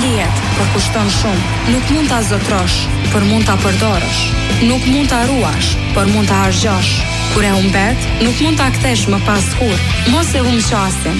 jetë, por kushton shumë. Nuk mund ta zotrosh, por mund ta përdorësh. Nuk mund ta ruash, por mund ta harxhosh. Kur e humbet, nuk mund ta kthesh më pas kurrë. Mos e humb qasin.